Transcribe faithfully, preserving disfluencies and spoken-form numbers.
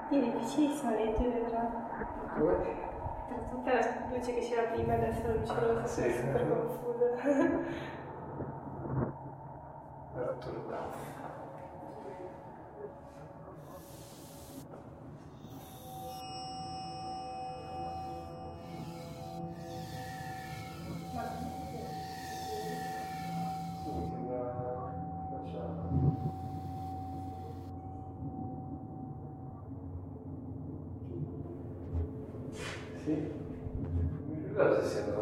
Direi vicinissimo alle tue vedrà. Dove? Tra tutta la luce che c'era prima e adesso la luce rosa, Sì. sono super confusa. Era turbato. Sì, mi ricordo se siamo